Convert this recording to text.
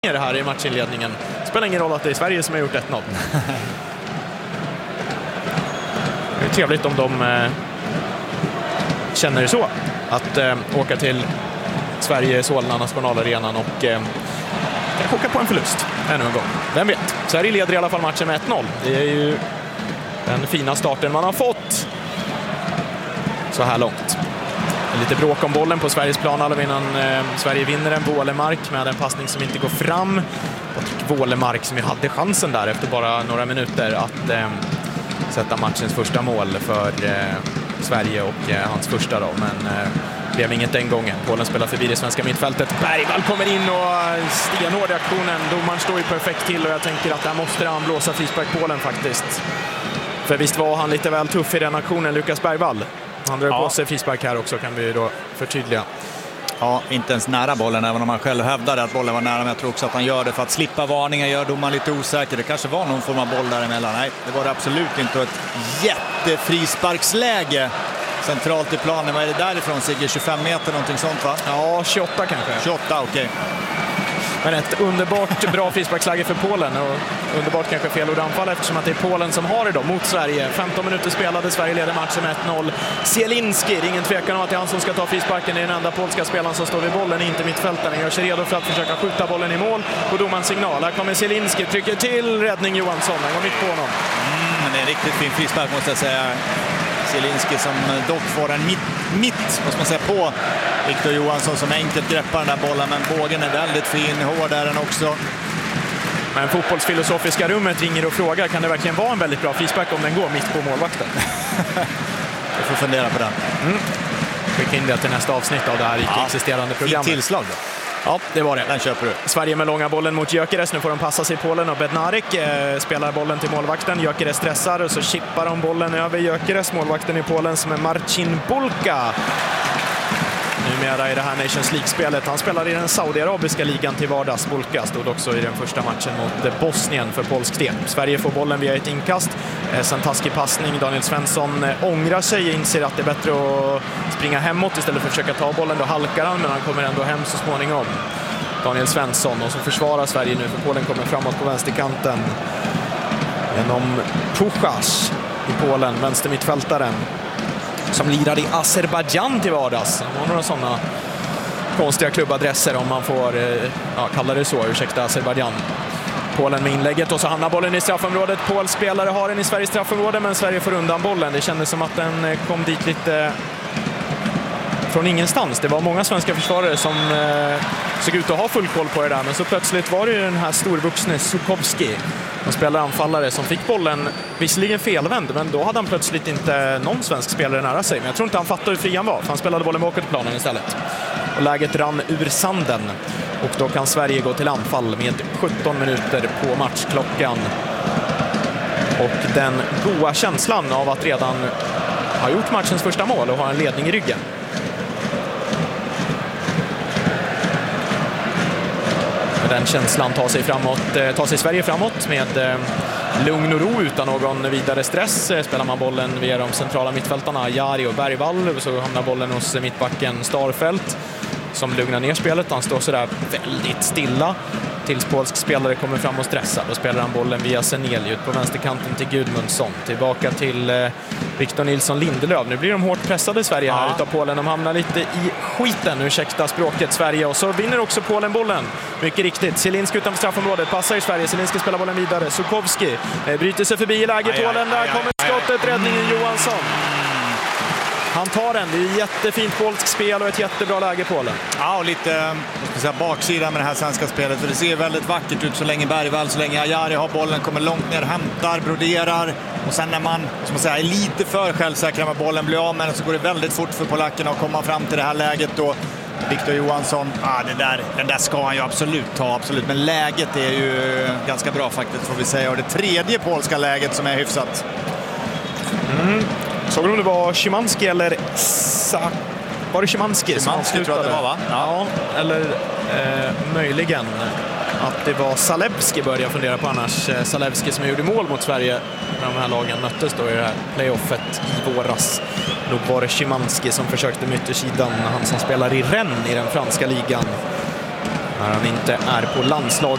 det här i matchinledningen. Spelar ingen roll att det är Sverige som har gjort 1-0. Det är trevligt om de känner så. Att åka till Sverige-Solna nationalarenan och åka på en förlust ännu en gång. Vem vet? Sverige leder i alla fall matchen med 1-0. Det är ju den fina starten man har fått så här långt. Lite bråk om bollen på Sveriges plan innan Sverige vinner en. Wålemark med en passning som inte går fram. Och Wålemark som ju hade chansen där efter bara några minuter att sätta matchens första mål för Sverige och hans första då. Men blev inget den gången. Polen spelar förbi det svenska mittfältet. Bergvall kommer in och stenhård i aktionen. Domaren står ju perfekt till och jag tänker att där måste han blåsa frispark Polen faktiskt. För visst var han lite väl tuff i den aktionen, Lukas Bergvall. Han drar på sig frispark här också, kan vi då förtydliga. Ja, inte ens nära bollen, även om han själv hävdade att bollen var nära. Men jag tror också att han gör det för att slippa varningar, gör domaren lite osäker. Det kanske var någon form av boll däremellan. Nej, det var det absolut inte. Ett jättefrisparksläge centralt i planen. Vad är det därifrån, Sigge? 25 meter, någonting sånt va? Ja, 28 kanske. 28, okej. Men ett underbart bra frisparksläge för Polen och underbart kanske fel ord anfall eftersom att det är Polen som har det då mot Sverige. 15 minuter spelade, Sverige leder matchen med 1-0. Zielinski, det är ingen tvekan om att det är han som ska ta frisparken. Det är den enda polska spelaren som står vid bollen, inte mittfältaren. Gör sig redo för att försöka skjuta bollen i mål på domarens signal. Här kommer Zielinski, trycker till, räddning Johansson. Han går mitt på honom. Men det är en riktigt fin frispark måste jag säga. Zielinski som dock får en mitt måste man säga, på Victor Johansson som enkelt greppar den där bollen, men bågen är väldigt fin, hård är den också. Men fotbollsfilosofiska rummet ringer och frågar, kan det verkligen vara en väldigt bra frispark om den går mitt på målvakten? Jag får fundera på den. Skicka in det till nästa avsnitt av det här icke-existerande programmet. Fint tillslag då. Ja, det var det. Den köper du. Sverige med långa bollen mot Gyökeres. Nu får de passa sig i Polen och Bednarek spelar bollen till målvakten. Gyökeres stressar och så chippar de bollen över Gyökeres. Målvakten i Polen som är Marcin Bulka. Numera i det här Nations League-spelet. Han spelar i den saudiarabiska ligan till vardags. Bulka stod också i den första matchen mot Bosnien för polsk del. Sverige får bollen via ett inkast. Sen taskig passning. Daniel Svensson ångrar sig, inser att det är bättre att springa hemåt istället för att försöka ta bollen. Då halkar han, men han kommer ändå hem så småningom. Daniel Svensson, och så försvarar Sverige nu för Polen kommer framåt på vänsterkanten. Genom Puchas i Polen, vänstermittfältaren. Som lirar i Azerbaijan till vardags. Det var några sådana konstiga klubbadresser om man får kalla det så, ursäkta Azerbaijan. Polen med inlägget och så hamnar bollen i straffområdet. Pols spelare har den i Sveriges straffområde men Sverige får undan bollen. Det kändes som att den kom dit lite från ingenstans. Det var många svenska försvarare som såg ut att ha full koll på det där, men så plötsligt var det ju den här storvuxne Sukovski, en spelare anfallare som fick bollen visserligen felvänd, men då hade han plötsligt inte någon svensk spelare nära sig. Men jag tror inte han fattade hur fri han var, för han spelade bollen bakåt på planen istället. Och läget rann ur sanden. Och då kan Sverige gå till anfall med 17 minuter på matchklockan. Och den goda känslan av att redan ha gjort matchens första mål och ha en ledning i ryggen. Den känslan tar sig Sverige framåt med lugn och ro utan någon vidare stress. Spelar man bollen via de centrala mittfältarna Jari och Bergvall, så hamnar bollen hos mittbacken Starfelt som lugnar ner spelet. Han står sådär väldigt stilla tills polsk spelare kommer fram och stressar. Då spelar han bollen via Seneli ut på vänsterkanten till Gudmundsson. Tillbaka till Victor Nilsson Lindelöf. Nu blir de hårt pressade i Sverige här utav Polen. De hamnar lite i skiten, ursäkta språket, Sverige. Och så vinner också Polen bollen. Mycket riktigt. Zielinski utanför straffområdet. Passar i Sverige. Zielinski spelar bollen vidare. Sukovski bryter sig förbi i läget. Polen, där kommer skottet. Räddningen Johansson. Han tar den. Det är ett jättefint polskt spel och ett jättebra läge Polen. Ja, och lite baksidan med det här svenska spelet. För det ser väldigt vackert ut så länge Bergvall, så länge Ajari har bollen, kommer långt ner, hämtar, broderar. Och sen när man är lite för självsäker med bollen, blir av med den, så går det väldigt fort för polackerna att komma fram till det här läget då. Victor Johansson, den där ska han ju absolut ta, absolut. Men läget är ju ganska bra faktiskt, får vi säga. Och det tredje polska läget som är hyfsat. Såg du om det var Szymanski eller var det Szymanski som tror jag det var, va? Ja, eller möjligen att det var Zalewski började jag fundera på annars. Zalewski som gjorde mål mot Sverige när de här lagen möttes då i det här playoffet i våras. Nog var det Szymanski som försökte med yttersidan, han som spelar i Rennes i den franska ligan. När han inte är på landslag